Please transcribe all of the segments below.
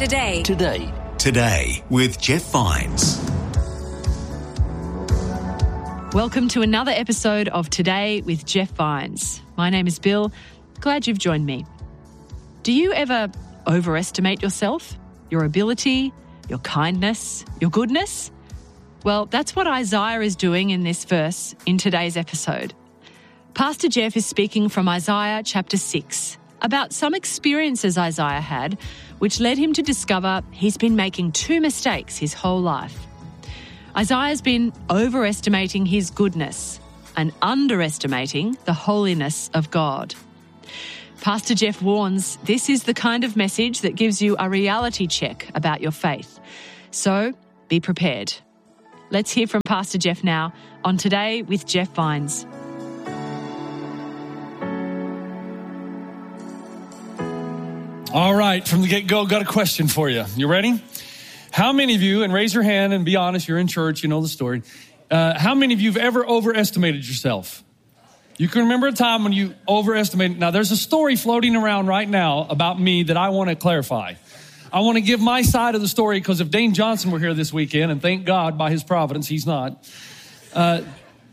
Today with Jeff Vines. Welcome to another episode of Today with Jeff Vines. My name is Bill. Glad you've joined me. Do you ever overestimate yourself, your ability, your kindness, your goodness? Well, that's what Isaiah is doing in this verse in today's episode. Pastor Jeff is speaking from Isaiah chapter 6 about some experiences Isaiah had which led him to discover he's been making two mistakes his whole life. Isaiah's been overestimating his goodness and underestimating the holiness of God. Pastor Jeff warns this is the kind of message that gives you a reality check about your faith. So be prepared. Let's hear from Pastor Jeff now on Today with Jeff Vines. All right, from the get-go, got a question for you. You ready? How many of you, and raise your hand and be honest, you're in church, you know the story. How many of you have ever overestimated yourself? You can remember a time when you overestimated. Now, there's a story floating around right now about me that I want to clarify. I want to give my side of the story because if Dane Johnson were here this weekend, and thank God by his providence he's not, that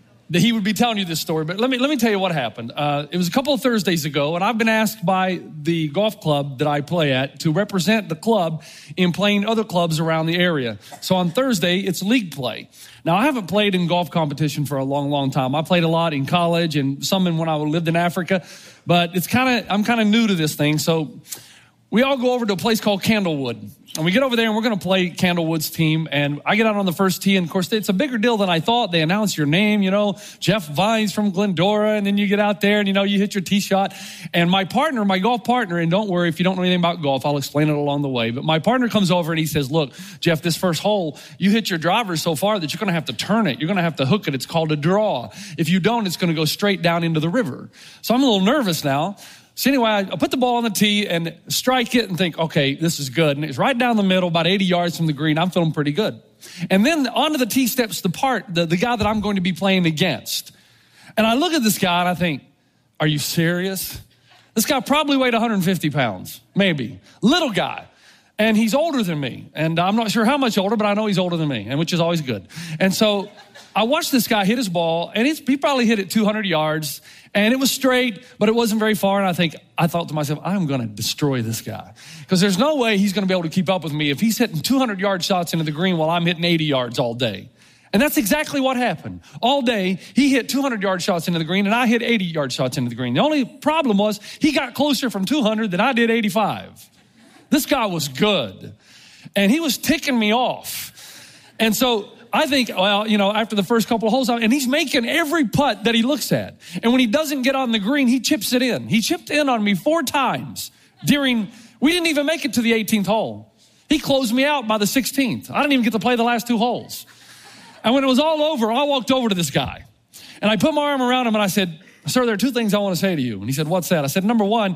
he would be telling you this story. But let me tell you what happened. It was a couple of Thursdays ago, and I've been asked by the golf club that I play at to represent the club in playing other clubs around the area. So on Thursday, it's league play. Now, I haven't played in golf competition for a long, long time. I played a lot in college and some when I lived in Africa, but I'm kind of new to this thing. So we all go over to a place called Candlewood. And we get over there and we're going to play Candlewood's team. And I get out on the first tee. And of course, it's a bigger deal than I thought. They announce your name, Jeff Vines from Glendora. And then you get out there and, you hit your tee shot. And my golf partner, and don't worry if you don't know anything about golf, I'll explain it along the way. But my partner comes over and he says, look, Jeff, this first hole, you hit your driver so far that you're going to have to turn it. You're going to have to hook it. It's called a draw. If you don't, it's going to go straight down into the river. So I'm a little nervous now. So anyway, I put the ball on the tee and strike it and think, okay, this is good. And it's right down the middle, about 80 yards from the green. I'm feeling pretty good. And then onto the tee steps the guy that I'm going to be playing against. And I look at this guy and I think, are you serious? This guy probably weighed 150 pounds, maybe. Little guy. And he's older than me. And I'm not sure how much older, but I know he's older than me, and which is always good. And so I watched this guy hit his ball, and he probably hit it 200 yards, and it was straight, but it wasn't very far. And I thought to myself, I'm going to destroy this guy because there's no way he's going to be able to keep up with me if he's hitting 200-yard shots into the green while I'm hitting 80 yards all day. And that's exactly what happened. All day, he hit 200-yard shots into the green, and I hit 80-yard shots into the green. The only problem was he got closer from 200 than I did 85. This guy was good, and he was ticking me off. And so I think, after the first couple of holes, and he's making every putt that he looks at. And when he doesn't get on the green, he chips it in. He chipped in on me 4 times we didn't even make it to the 18th hole. He closed me out by the 16th. I didn't even get to play the last 2 holes. And when it was all over, I walked over to this guy, and I put my arm around him, and I said, sir, there are 2 things I want to say to you. And he said, what's that? I said, number 1,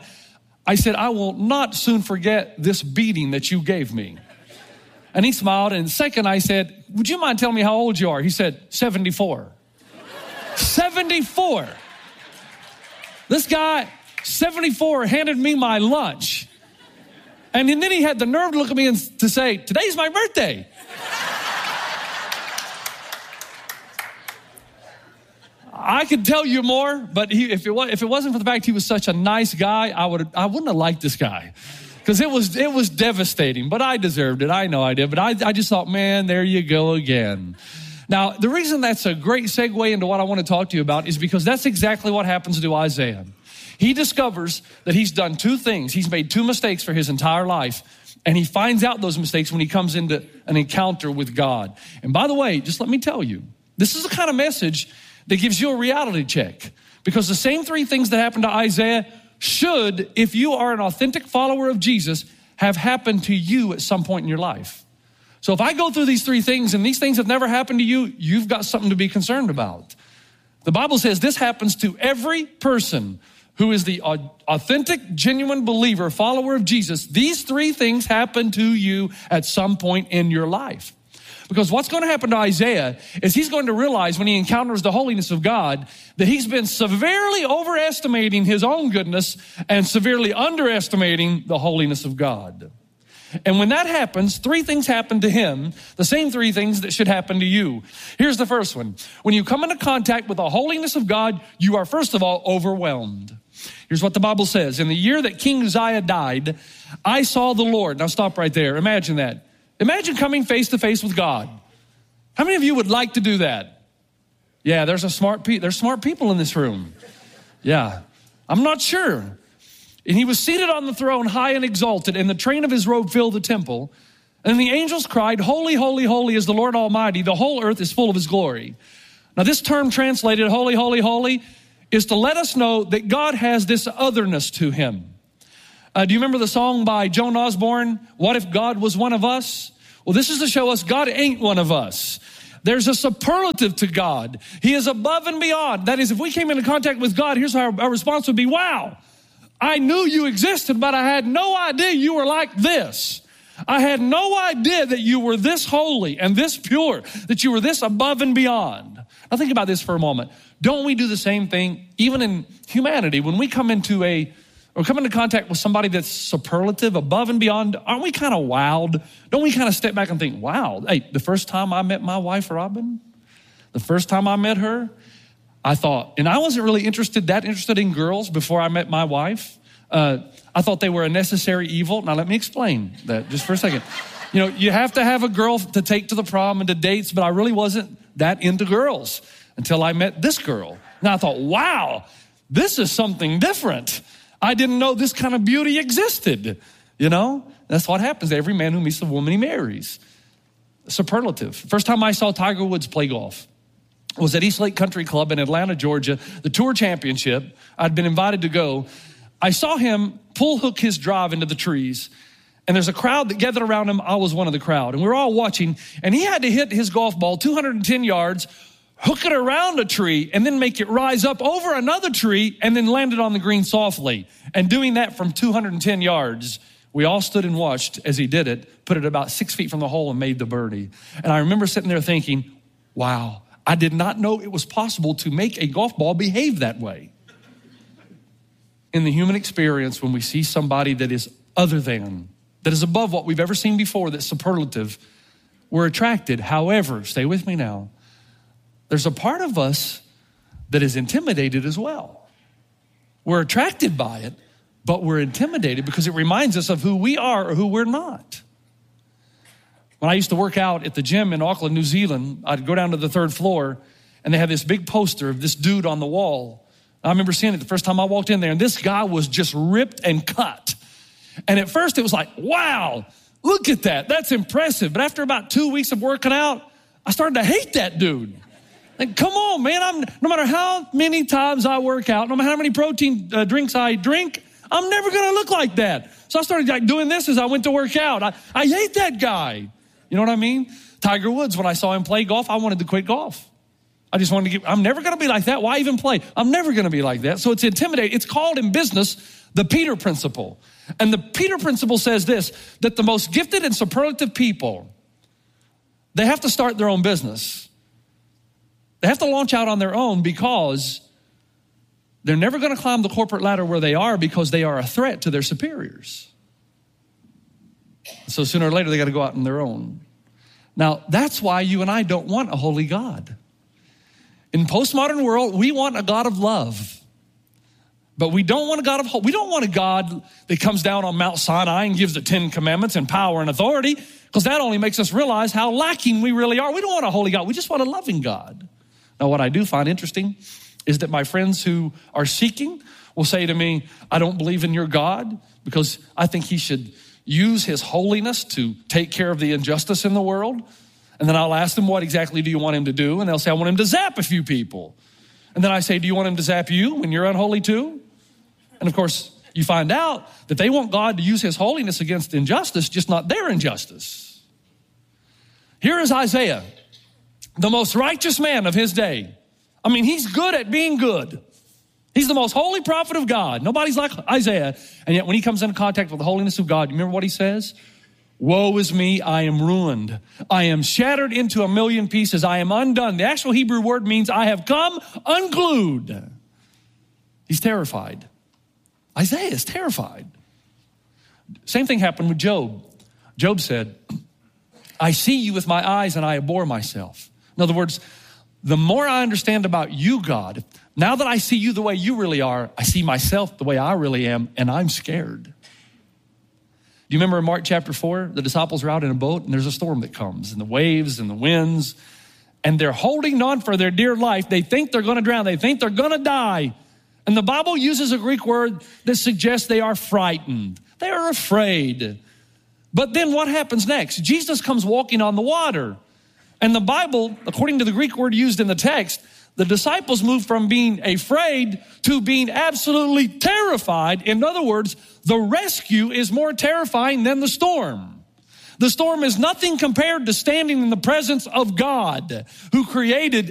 I will not soon forget this beating that you gave me. And he smiled. And second, I said, would you mind telling me how old you are? He said, 74. 74. This guy, 74, handed me my lunch. And then he had the nerve to look at me and to say, today's my birthday. I could tell you more, but if it wasn't for the fact he was such a nice guy, I wouldn't have liked this guy. Because it was devastating, but I deserved it. I know I did, but I just thought, man, there you go again. Now, the reason that's a great segue into what I want to talk to you about is because that's exactly what happens to Isaiah. He discovers that he's done 2 things. He's made 2 mistakes for his entire life, and he finds out those mistakes when he comes into an encounter with God. And by the way, just let me tell you, this is the kind of message that gives you a reality check. Because the same 3 things that happened to Isaiah should, if you are an authentic follower of Jesus, have happened to you at some point in your life. So if I go through these 3 things and these things have never happened to you, you've got something to be concerned about. The Bible says this happens to every person who is the authentic, genuine believer, follower of Jesus. These 3 things happen to you at some point in your life. Because what's going to happen to Isaiah is he's going to realize when he encounters the holiness of God that he's been severely overestimating his own goodness and severely underestimating the holiness of God. And when that happens, three things happen to him, the same three things that should happen to you. Here's the first one. When you come into contact with the holiness of God, you are first of all overwhelmed. Here's what the Bible says. In the year that King Uzziah died, I saw the Lord. Now stop right there. Imagine that. Imagine coming face to face with God. How many of you would like to do that? Yeah, there's smart people in this room. Yeah, I'm not sure. And he was seated on the throne, high and exalted, and the train of his robe filled the temple. And the angels cried, holy, holy, holy is the Lord Almighty. The whole earth is full of his glory. Now this term translated, holy, holy, holy, is to let us know that God has this otherness to him. Do you remember the song by Joan Osborne, What If God Was One of Us? Well, this is to show us God ain't one of us. There's a superlative to God. He is above and beyond. That is, if we came into contact with God, here's how our response would be, wow, I knew you existed, but I had no idea you were like this. I had no idea that you were this holy and this pure, that you were this above and beyond. Now think about this for a moment. Don't we do the same thing even in humanity? When we come into contact with somebody that's superlative, above and beyond, aren't we kind of wowed? Don't we kind of step back and think, wow, hey, the first time I met my wife, Robin, the first time I met her, I thought, and I wasn't really that interested in girls before I met my wife. I thought they were a necessary evil. Now let me explain that just for a second. You know, you have to have a girl to take to the prom and to dates, but I really wasn't that into girls until I met this girl. And I thought, wow, this is something different. I didn't know this kind of beauty existed. You know, that's what happens to every man who meets the woman he marries. Superlative. First time I saw Tiger Woods play golf was at East Lake Country Club in Atlanta, Georgia, the Tour Championship. I'd been invited to go. I saw him pull hook his drive into the trees, and there's a crowd that gathered around him. I was one of the crowd, and we were all watching, and he had to hit his golf ball 210 yards, hook it around a tree, and then make it rise up over another tree, and then land it on the green softly. And doing that from 210 yards, we all stood and watched as he did it, put it about 6 feet from the hole and made the birdie. And I remember sitting there thinking, wow, I did not know it was possible to make a golf ball behave that way. In the human experience, when we see somebody that is other than, that is above what we've ever seen before, that's superlative, we're attracted. However, stay with me now, there's a part of us that is intimidated as well. We're attracted by it, but we're intimidated because it reminds us of who we are or who we're not. When I used to work out at the gym in Auckland, New Zealand, I'd go down to the third floor and they have this big poster of this dude on the wall. I remember seeing it the first time I walked in there, and this guy was just ripped and cut. And at first it was like, wow, look at that. That's impressive. But after about 2 weeks of working out, I started to hate that dude. Like, come on, man. No matter how many times I work out, no matter how many protein drinks I drink, I'm never going to look like that. So I started doing this as I went to work out. I hate that guy. You know what I mean? Tiger Woods, when I saw him play golf, I wanted to quit golf. I just wanted to I'm never going to be like that. Why even play? I'm never going to be like that. So it's intimidating. It's called in business the Peter Principle. And the Peter Principle says this, that the most gifted and superlative people, they have to start their own business. They have to launch out on their own because they're never going to climb the corporate ladder where they are because they are a threat to their superiors. So sooner or later, they got to go out on their own. Now, that's why you and I don't want a holy God. In postmodern world, we want a God of love. But we don't want a God of hope. We don't want a God that comes down on Mount Sinai and gives the 10 commandments and power and authority, because that only makes us realize how lacking we really are. We don't want a holy God. We just want a loving God. Now, what I do find interesting is that my friends who are seeking will say to me, I don't believe in your God because I think he should use his holiness to take care of the injustice in the world. And then I'll ask them, what exactly do you want him to do? And they'll say, I want him to zap a few people. And then I say, do you want him to zap you when you're unholy too? And of course, you find out that they want God to use his holiness against injustice, just not their injustice. Here is Isaiah, the most righteous man of his day. I mean, he's good at being good. He's the most holy prophet of God. Nobody's like Isaiah. And yet when he comes into contact with the holiness of God, you remember what he says? Woe is me, I am ruined. I am shattered into a million pieces. I am undone. The actual Hebrew word means I have come unglued. He's terrified. Isaiah is terrified. Same thing happened with Job. Job said, I see you with my eyes and I abhor myself. In other words, the more I understand about you, God, now that I see you the way you really are, I see myself the way I really am, and I'm scared. You remember in Mark chapter 4, the disciples are out in a boat and there's a storm that comes and the waves and the winds, and they're holding on for their dear life. They think they're going to drown. They think they're going to die. And the Bible uses a Greek word that suggests they are frightened. They are afraid. But then what happens next? Jesus comes walking on the water. And the Bible, according to the Greek word used in the text, the disciples move from being afraid to being absolutely terrified. In other words, the rescue is more terrifying than the storm. The storm is nothing compared to standing in the presence of God, who created